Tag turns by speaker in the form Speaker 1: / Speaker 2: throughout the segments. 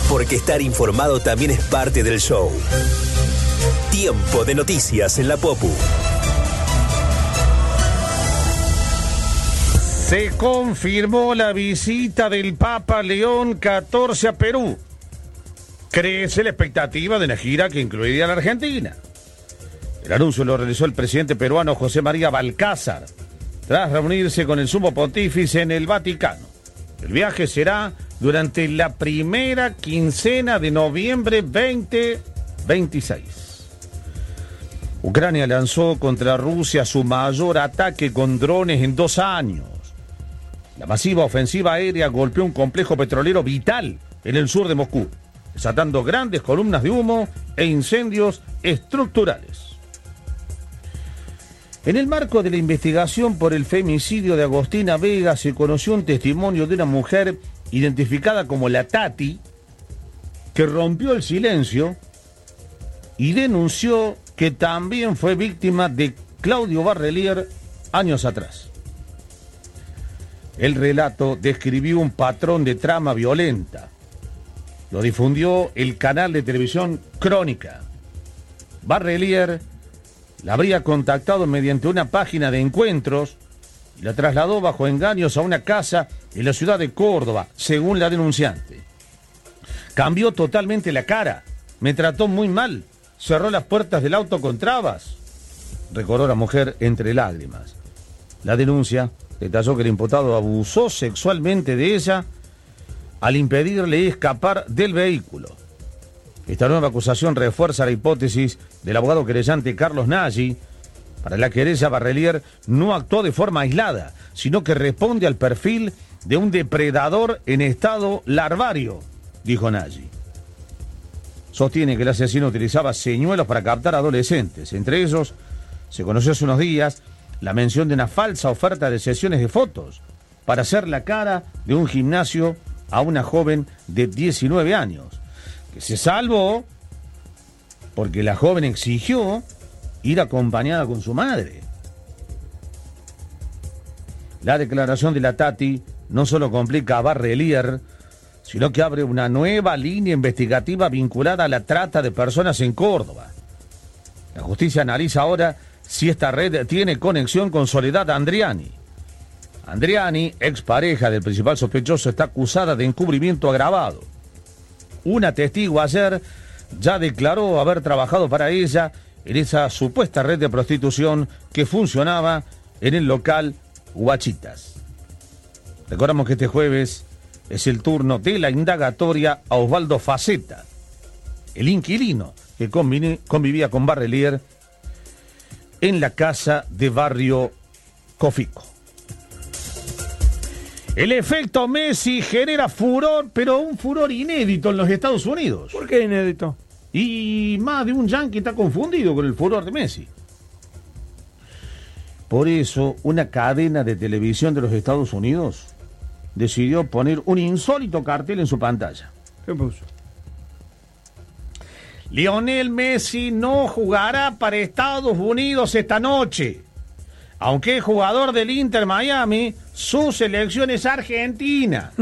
Speaker 1: Porque estar informado también es parte del show. Tiempo de noticias en la Popu.
Speaker 2: Se confirmó la visita del Papa León XIV a Perú. Crece la expectativa de una gira que incluiría a la Argentina. El anuncio lo realizó el presidente peruano José María Balcázar, tras reunirse con el sumo pontífice en el Vaticano. El viaje será durante la primera quincena de noviembre 2026. Ucrania lanzó contra Rusia su mayor ataque con drones en 2 años. La masiva ofensiva aérea golpeó un complejo petrolero vital en el sur de Moscú, desatando grandes columnas de humo e incendios estructurales. En el marco de la investigación por el femicidio de Agostina Vega, se conoció un testimonio de una mujer identificada como la Tati, que rompió el silencio y denunció que también fue víctima de Claudio Barrelier años atrás. El relato describió un patrón de trama violenta. Lo difundió el canal de televisión Crónica. Barrelier la habría contactado mediante una página de encuentros y la trasladó bajo engaños a una casa en la ciudad de Córdoba, según la denunciante. Cambió totalmente la cara, me trató muy mal, cerró las puertas del auto con trabas, recordó la mujer entre lágrimas. La denuncia detalló que el imputado abusó sexualmente de ella al impedirle escapar del vehículo. Esta nueva acusación refuerza la hipótesis del abogado querellante Carlos Nagy, para la querella Barrelier no actuó de forma aislada, sino que responde al perfil de un depredador en estado larvario, dijo Nagy. Sostiene que el asesino utilizaba señuelos para captar adolescentes. Entre ellos, se conoció hace unos días la mención de una falsa oferta de sesiones de fotos para hacer la cara de un gimnasio a una joven de 19 años, que se salvó porque la joven exigió ir acompañada con su madre. La declaración de la Tati no solo complica a Barrelier, sino que abre una nueva línea investigativa vinculada a la trata de personas en Córdoba. La justicia analiza ahora si esta red tiene conexión con Soledad Andriani. Andriani, expareja del principal sospechoso, está acusada de encubrimiento agravado. Una testigo ayer ya declaró haber trabajado para ella en esa supuesta red de prostitución que funcionaba en el local Huachitas. Recordamos que este jueves es el turno de la indagatoria a Osvaldo Faceta, el inquilino que convivía con Barrelier en la casa de Barrio Cofico. El efecto Messi genera furor, pero un furor inédito en los Estados Unidos.
Speaker 3: ¿Por qué inédito?
Speaker 2: Y más de un yanqui está confundido con el furor de Messi. Por eso, una cadena de televisión de los Estados Unidos decidió poner un insólito cartel en su pantalla.
Speaker 3: ¿Qué puso?
Speaker 2: Lionel Messi no jugará para Estados Unidos esta noche. Aunque es jugador del Inter Miami, su selección es Argentina.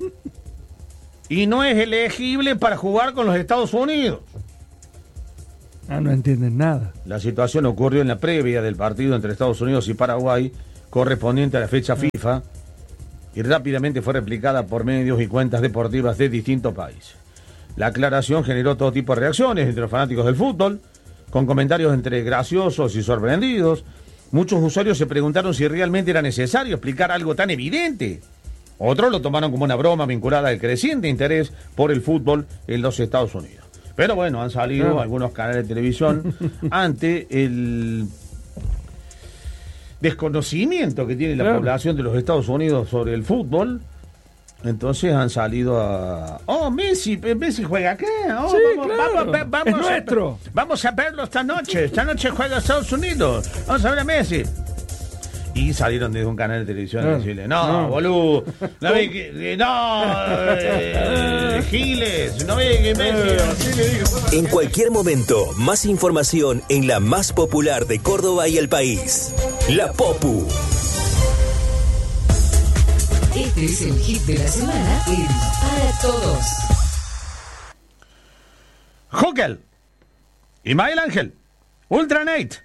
Speaker 2: Y no es elegible para jugar con los Estados Unidos.
Speaker 3: No entienden nada.
Speaker 2: La situación ocurrió en la previa del partido entre Estados Unidos y Paraguay, correspondiente a la fecha FIFA, y rápidamente fue replicada por medios y cuentas deportivas de distintos países. La aclaración generó todo tipo de reacciones entre los fanáticos del fútbol, con comentarios entre graciosos y sorprendidos. Muchos usuarios se preguntaron si realmente era necesario explicar algo tan evidente. Otros lo tomaron como una broma vinculada al creciente interés por el fútbol en los Estados Unidos. Pero bueno, han salido algunos canales de televisión ante el desconocimiento que tiene la población de los Estados Unidos sobre el fútbol. Entonces han salido a... ¡Oh, Messi juega acá! Oh,
Speaker 3: sí,
Speaker 2: vamos,
Speaker 3: es nuestro.
Speaker 2: Vamos a verlo esta noche. Esta noche juega Estados Unidos. Vamos a ver a Messi. Y salieron desde un canal de televisión a decirle, no, boludo, no ve que... Giles, no ve que Messi...
Speaker 1: En cualquier momento, más información en la más popular de Córdoba y el país. La Popu.
Speaker 4: Este es el hit de la semana en Para Todos.
Speaker 2: Hookel, Ismael Ángel, Ultranate,